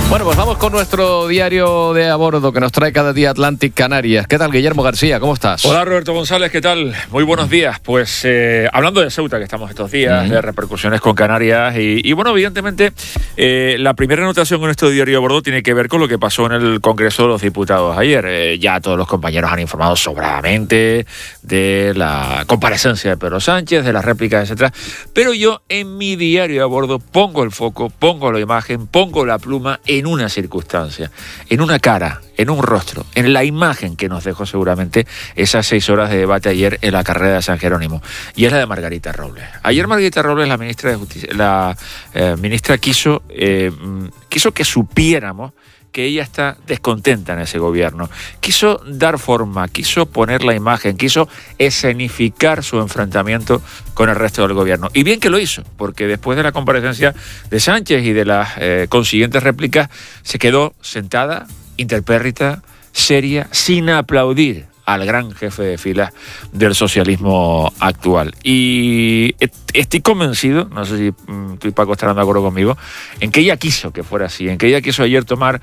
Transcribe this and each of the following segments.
Bueno, pues vamos con nuestro diario de a bordo que nos trae cada día Atlantic Canarias. ¿Qué tal, Guillermo García? ¿Cómo estás? Hola, Roberto González, ¿qué tal? Muy buenos días. Pues hablando de Ceuta, que estamos estos días, de repercusiones con Canarias y bueno, evidentemente la primera anotación en nuestro diario de a bordo tiene que ver con lo que pasó en el Congreso de los Diputados ayer. Ya todos los compañeros han informado sobradamente de la comparecencia de Pedro Sánchez, de las réplicas, etcétera. Pero yo en mi diario de a bordo pongo el foco, pongo la imagen, pongo la pluma en una circunstancia, en una cara, en un rostro, en la imagen que nos dejó seguramente esas 6 horas de debate ayer en la carrera de San Jerónimo, y es la de Margarita Robles. Ayer Margarita Robles, la ministra de Justicia, la ministra quiso que supiéramos que ella está descontenta en ese gobierno. Quiso dar forma, quiso poner la imagen, quiso escenificar su enfrentamiento con el resto del gobierno. Y bien que lo hizo, porque después de la comparecencia de Sánchez y de las consiguientes réplicas, se quedó sentada, interpérrita, seria, sin aplaudir al gran jefe de filas del socialismo actual. Y estoy convencido, no sé si tú y Paco estarán de acuerdo conmigo, en que ella quiso que fuera así, en que ella quiso ayer tomar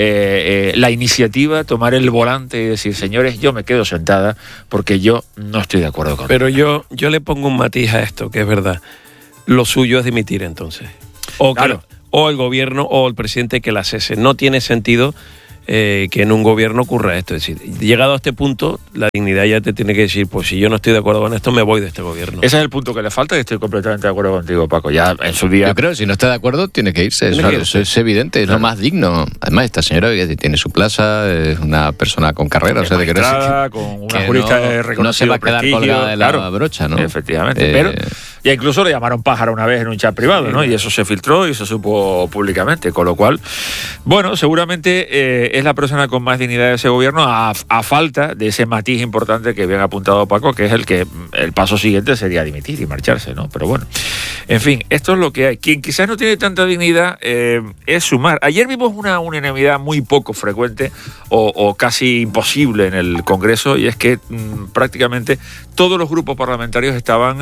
la iniciativa, tomar el volante y decir, señores, yo me quedo sentada porque yo no estoy de acuerdo con. Pero yo le pongo un matiz a esto, que es verdad. Lo suyo es dimitir entonces. Claro. O el gobierno o el presidente que la cese. No tiene sentido que en un gobierno ocurra esto. Es decir, llegado a este punto, la dignidad ya te tiene que decir, pues si yo no estoy de acuerdo con esto, me voy de este gobierno. Ese es el punto que le falta y estoy completamente de acuerdo contigo, Paco. Ya en su día... Yo creo que si no está de acuerdo, tiene que irse. Eso es evidente, es lo más digno. Además, esta señora tiene su plaza, es una persona con carrera, o sea, de que con una jurista de reconocido no se va a quedar prestigio, colgada de la brocha, ¿no? Efectivamente, pero ya incluso le llamaron pájaro una vez en un chat privado, ¿no? Y eso se filtró y se supo públicamente, con lo cual, bueno, seguramente es la persona con más dignidad de ese gobierno a falta de ese matiz importante que bien ha apuntado Paco, que es el paso siguiente sería dimitir y marcharse, ¿no? Pero bueno, en fin, esto es lo que hay. Quien quizás no tiene tanta dignidad es Sumar. Ayer vimos una unanimidad muy poco frecuente o casi imposible en el Congreso, y es que prácticamente todos los grupos parlamentarios estaban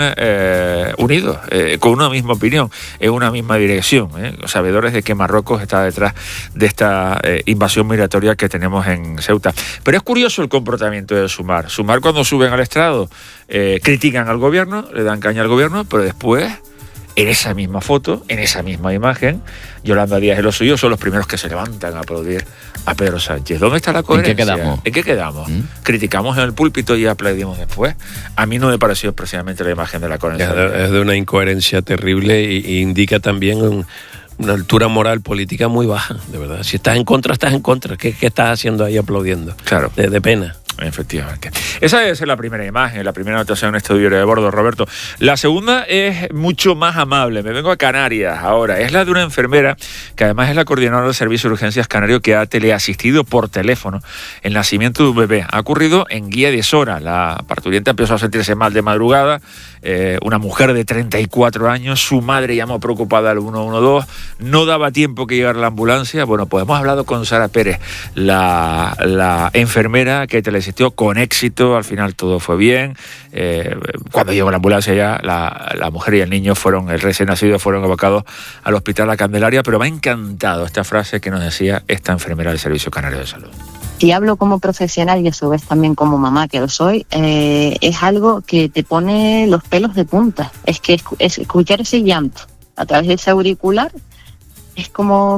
unidos, con una misma opinión, en una misma dirección, sabedores de que Marruecos está detrás de esta invasión migratoria que tenemos en Ceuta. Pero es curioso el comportamiento de Sumar. Sumar, cuando suben al estrado, critican al gobierno, le dan caña al gobierno, pero después, en esa misma foto, en esa misma imagen, Yolanda Díaz y los suyos son los primeros que se levantan a aplaudir a Pedro Sánchez. ¿Dónde está la coherencia? ¿En qué quedamos? Criticamos en el púlpito y aplaudimos después. A mí no me pareció precisamente la imagen de la coherencia. Es de una incoherencia terrible y indica también una altura moral política muy baja, de verdad. Si estás en contra, estás en contra. ¿Qué estás haciendo ahí aplaudiendo? Claro. De pena. Efectivamente. Esa es la primera imagen, la primera anotación en este diario de bordo, Roberto. La segunda es mucho más amable. Me vengo a Canarias ahora. Es la de una enfermera que además es la coordinadora del Servicio de Urgencias Canario, que ha teleasistido por teléfono el nacimiento de un bebé. Ha ocurrido en Guía de Sora. La parturienta empezó a sentirse mal de madrugada. Una mujer de 34 años. Su madre llamó preocupada al 112. No daba tiempo que llegara la ambulancia. Bueno, pues hemos hablado con Sara Pérez, la enfermera que teleasistió con éxito. Al final todo fue bien. Cuando llegó la ambulancia ya la mujer y el niño el recién nacido fueron evacuados al hospital La Candelaria, pero me ha encantado esta frase que nos decía esta enfermera del Servicio Canario de Salud. Si hablo como profesional y a su vez también como mamá que lo soy, es algo que te pone los pelos de punta. Es que escuchar ese llanto a través de ese auricular es como...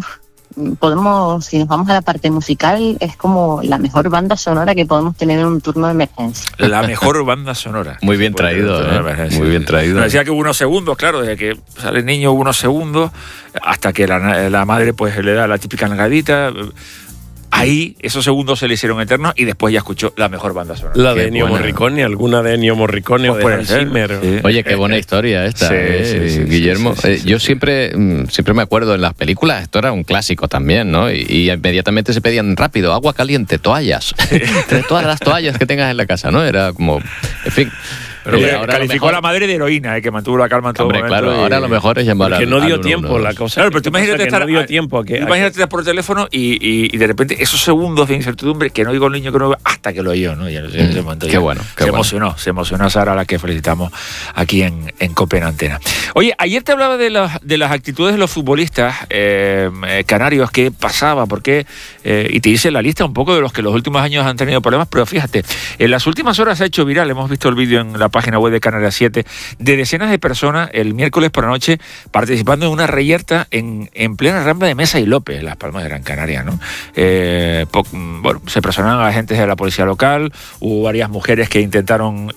si nos vamos a la parte musical, es como la mejor banda sonora que podemos tener en un turno de emergencia. La mejor banda sonora. Muy bien traído, muy bien traído. Me decía que hubo unos segundos, claro, desde que sale el niño hubo unos segundos, hasta que la madre pues le da la típica nalgadita. Ahí esos segundos se le hicieron eternos y después ya escuchó la mejor banda sonora. La de Ennio Morricone, alguna de Ennio Morricone o de Hans Zimmer. Sí. Oye, qué buena historia esta, Guillermo. Yo siempre me acuerdo en las películas, esto era un clásico también, ¿no? Y inmediatamente se pedían rápido, agua caliente, toallas. Todas las toallas que tengas en la casa, ¿no? Era como, en fin... Pero calificó a la madre de heroína, que mantuvo la calma en todo momento. Claro, ahora lo mejor es llamar que no dio tiempo la cosa. Claro, pero tú imagínate estar no dio tiempo imagínate estar por teléfono y de repente esos segundos de incertidumbre que no digo el niño que no hasta que lo oyó, ¿no? Y en ese momento qué bueno. Se emocionó Sara, a la que felicitamos aquí en Cope en Antena. Oye, ayer te hablaba de las actitudes de los futbolistas canarios, qué pasaba, por qué, y te hice la lista un poco de los que los últimos años han tenido problemas, pero fíjate, en las últimas horas se ha hecho viral, hemos visto el vídeo en la página web de Canarias 7, de decenas de personas el miércoles por la noche participando en una reyerta en plena rambla de Mesa y López, Las Palmas de Gran Canaria, ¿no? Bueno, se personaron agentes de la policía local, hubo varias mujeres que intentaron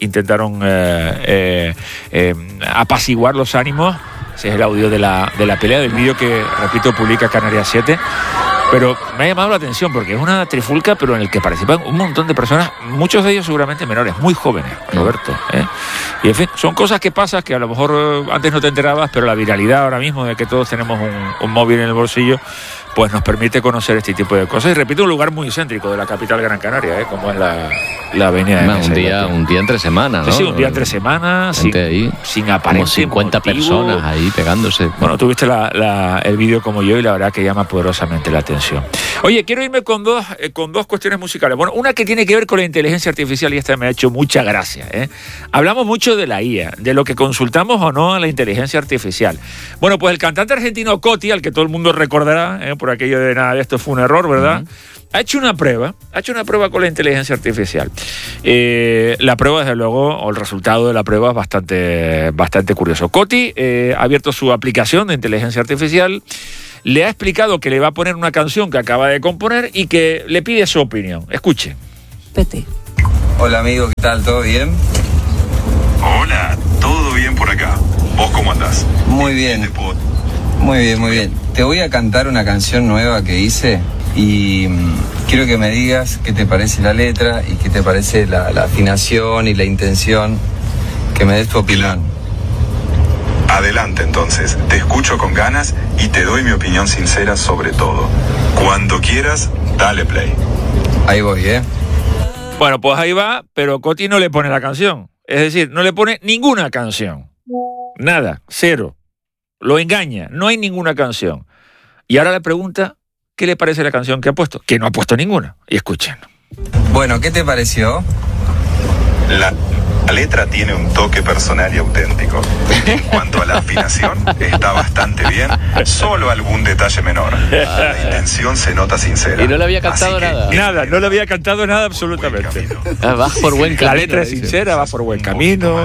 apaciguar los ánimos. Ese es el audio de la pelea, del vídeo que, repito, publica Canarias 7. Pero me ha llamado la atención porque es una trifulca, pero en el que participan un montón de personas, muchos de ellos seguramente menores, muy jóvenes, Roberto. Y en fin, son cosas que pasan que a lo mejor antes no te enterabas, pero la viralidad ahora mismo de que todos tenemos un móvil en el bolsillo, pues nos permite conocer este tipo de cosas. Y repito, un lugar muy céntrico de la capital Gran Canaria, como es la avenida de Mesa. Un día entre semana, ¿no? Sí, un día entre semana, sin aparente como 50 motivo. Personas ahí pegándose. Bueno, tuviste el vídeo como yo y la verdad que llama poderosamente la atención. Oye, quiero irme con dos cuestiones musicales. Bueno, una que tiene que ver con la inteligencia artificial y esta me ha hecho mucha gracia. Hablamos mucho de la IA, de lo que consultamos o no a la inteligencia artificial. Bueno, pues el cantante argentino Coti, al que todo el mundo recordará, por aquello de nada de esto fue un error, ¿verdad? Ha hecho una prueba con la inteligencia artificial. La prueba, desde luego, o el resultado de la prueba es bastante curioso. Coti ha abierto su aplicación de inteligencia artificial, le ha explicado que le va a poner una canción que acaba de componer y que le pide su opinión. Escuche. Pete. Hola amigo, ¿qué tal? ¿Todo bien? Hola, todo bien por acá. ¿Vos cómo andás? Muy bien. Muy bien. Te voy a cantar una canción nueva que hice y quiero que me digas qué te parece la letra y qué te parece la afinación y la intención, que me des tu opinión. Adelante entonces, te escucho con ganas y te doy mi opinión sincera sobre todo. Cuando quieras, dale play. Ahí voy, Bueno, pues ahí va, pero Coti no le pone la canción. Es decir, no le pone ninguna canción. Nada, cero. Lo engaña, no hay ninguna canción. Y ahora le pregunta qué le parece la canción que ha puesto, que no ha puesto ninguna. Y escuchen. Bueno, ¿qué te pareció? La letra tiene un toque personal y auténtico. En cuanto a la afinación, está bastante bien, solo algún detalle menor. La intención se nota sincera. Y no le había cantado nada. Nada, no le había cantado nada absolutamente. Vas por buen camino. La letra es sincera, va por buen camino.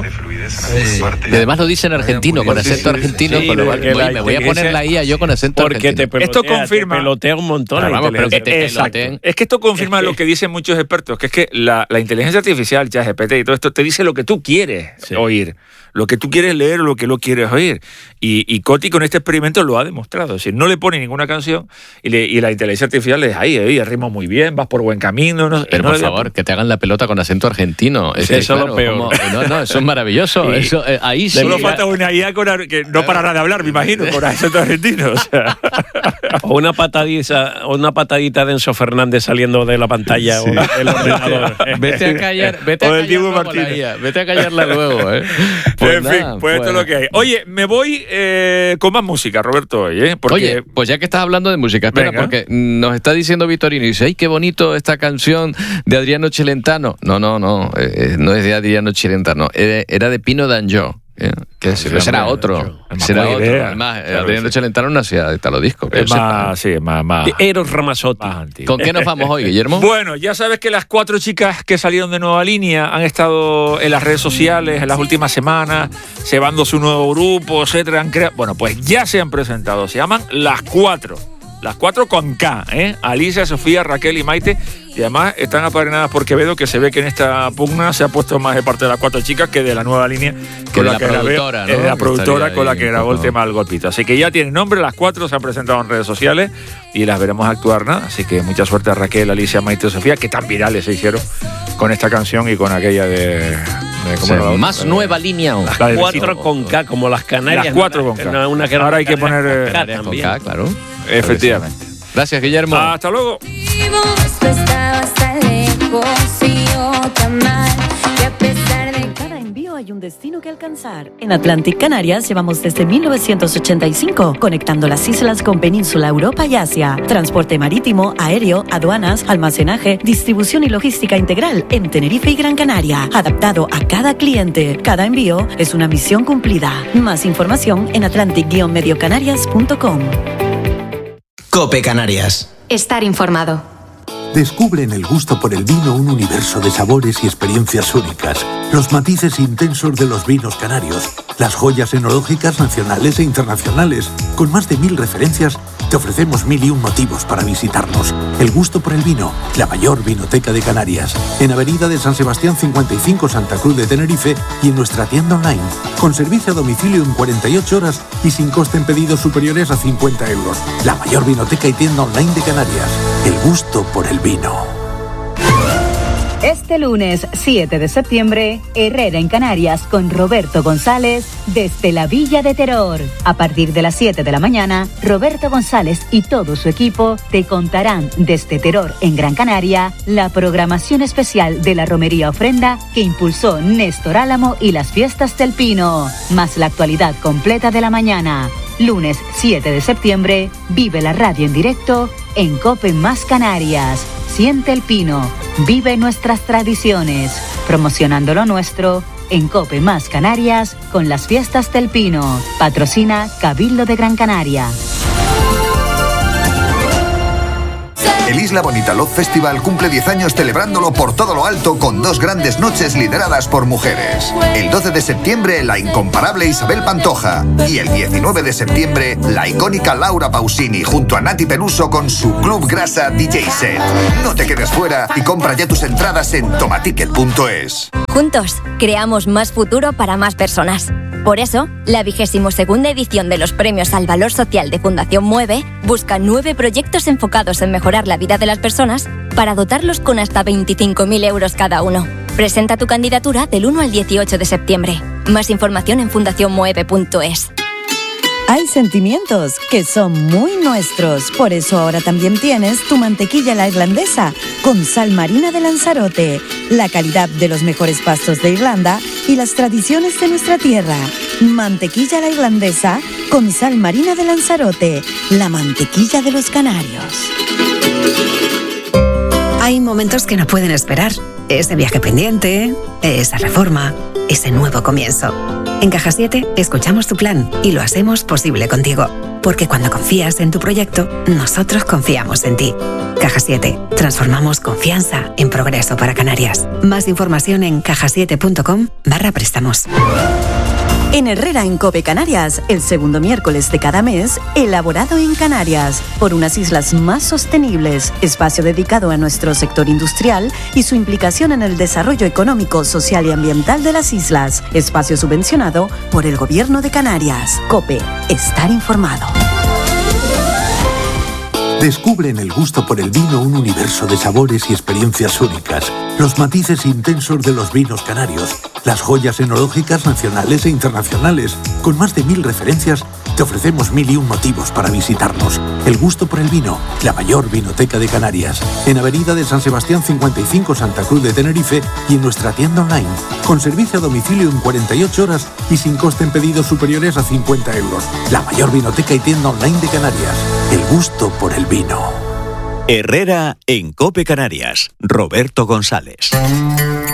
Y además lo dice en argentino, con acento argentino, con lo cual me voy a poner la IA yo con acento argentino. Esto confirma. Te pelotea un montón. Pero que te peloteen. Es que esto confirma lo que dicen muchos expertos, que es que la inteligencia artificial, ChatGPT y todo esto, te dice lo que tú quieres oír, lo que tú quieres leer o lo que lo quieres oír. Y Coti con este experimento lo ha demostrado. Es decir, no le pone ninguna canción y la inteligencia artificial le dice, ahí ritmo muy bien, vas por buen camino. Pero por favor, que te hagan la pelota con acento argentino. Eso es lo peor. No, eso es maravilloso. Eso, ahí sí. Solo falta una IA que no parará de hablar, me imagino, con acento argentino. O sea. O una patadita de Enzo Fernández saliendo de la pantalla o del ordenador. Vete a callar, vete a callarla luego, Pues en fin, pues esto es lo que hay. Oye, me voy con más música, Roberto, hoy, porque... Oye, pues ya que estás hablando de música, espera, porque nos está diciendo Vitorino, y dice, ¡ay, qué bonito esta canción de Adriano Celentano! No es de Adriano Celentano, era de Pino Danjó. Será otro. Además, Adriano Celentano no hacía de tal disco. Es más. Eros Ramazzotti. ¿Con qué nos vamos hoy, Guillermo? Bueno, ya sabes que las 4 chicas que salieron de Nueva Línea han estado en las redes sociales en las últimas semanas, cebando su nuevo grupo, etcétera. Bueno, pues ya se han presentado. Se llaman Las 4. Las 4 con K, Alicia, Sofía, Raquel y Maite. Y además están apadrinadas por Quevedo, que se ve que en esta pugna se ha puesto más de parte de las 4 chicas que de la Nueva Línea, con la productora, ¿no? La productora con la que grabó el tema del golpito. Así que ya tienen nombre, las 4 se han presentado en redes sociales y las veremos actuar, nada. Así que mucha suerte a Raquel, Alicia, Maite y Sofía, que tan virales se hicieron con esta canción y con aquella de más Nueva Línea. Las 4 con K, como las Canarias. Las 4 con K. Ahora hay que poner con K, claro. Efectivamente. Gracias, Guillermo. Hasta luego. Cada envío Solo hay un destino que alcanzar. En Atlantic Canarias llevamos desde 1985, conectando las islas con Península, Europa y Asia. Transporte marítimo, aéreo, aduanas, almacenaje, distribución y logística integral en Tenerife y Gran Canaria. Adaptado a cada cliente. Cada envío es una misión cumplida. Más información en atlantic-mediocanarias.com. COPE Canarias. Estar informado. Descubre en el gusto por el vino un universo de sabores y experiencias únicas, los matices intensos de los vinos canarios, las joyas enológicas nacionales e internacionales. Con más de 1000 referencias, te ofrecemos 1001 motivos para visitarnos. El gusto por el vino, la mayor vinoteca de Canarias. En Avenida de San Sebastián 55, Santa Cruz de Tenerife, y en nuestra tienda online, con servicio a domicilio en 48 horas y sin coste en pedidos superiores a 50 euros. La mayor vinoteca y tienda online de Canarias. El gusto por el vino. Este lunes 7 de septiembre, Herrera en Canarias con Roberto González desde la Villa de Terror. A partir de las 7 de la mañana, Roberto González y todo su equipo te contarán desde Terror en Gran Canaria la programación especial de la Romería Ofrenda que impulsó Néstor Álamo y las Fiestas del Pino, más la actualidad completa de la mañana. Lunes 7 de septiembre, vive la radio en directo en COPE Más Canarias. Siente el Pino, vive nuestras tradiciones, promocionando lo nuestro en COPE Más Canarias con las Fiestas del Pino. Patrocina Cabildo de Gran Canaria. El Isla Bonita Love Festival cumple 10 años celebrándolo por todo lo alto con 2 grandes noches lideradas por mujeres. El 12 de septiembre, la incomparable Isabel Pantoja. Y el 19 de septiembre, la icónica Laura Pausini junto a Nati Peluso con su Club Grasa DJ Set. No te quedes fuera y compra ya tus entradas en tomaticket.es. Juntos, creamos más futuro para más personas. Por eso, la 22ª edición de los Premios al Valor Social de Fundación Mueve busca 9 proyectos enfocados en mejorar la vida de las personas para dotarlos con hasta 25.000 euros cada uno. Presenta tu candidatura del 1 al 18 de septiembre. Más información en fundacionmueve.es. Hay sentimientos que son muy nuestros, por eso ahora también tienes tu mantequilla a la irlandesa con sal marina de Lanzarote, la calidad de los mejores pastos de Irlanda y las tradiciones de nuestra tierra. Mantequilla a la irlandesa con sal marina de Lanzarote, la mantequilla de los canarios. Hay momentos que no pueden esperar. Ese viaje pendiente, esa reforma, ese nuevo comienzo. En Caja 7 escuchamos tu plan y lo hacemos posible contigo. Porque cuando confías en tu proyecto, nosotros confiamos en ti. Caja 7. Transformamos confianza en progreso para Canarias. Más información en cajasiete.com/préstamos. En Herrera en COPE Canarias, el segundo miércoles de cada mes, elaborado en Canarias, por unas islas más sostenibles, espacio dedicado a nuestro sector industrial y su implicación en el desarrollo económico, social y ambiental de las islas, espacio subvencionado por el Gobierno de Canarias. COPE, estar informado. Descubre en el gusto por el vino un universo de sabores y experiencias únicas, los matices intensos de los vinos canarios, las joyas enológicas nacionales e internacionales. Con más de 1000 referencias, te ofrecemos 1001 motivos para visitarnos. El gusto por el vino, la mayor vinoteca de Canarias. En Avenida de San Sebastián 55, Santa Cruz de Tenerife, y en nuestra tienda online, con servicio a domicilio en 48 horas y sin coste en pedidos superiores a 50 euros. La mayor vinoteca y tienda online de Canarias. El gusto por el vino. Herrera en COPE Canarias. Roberto González.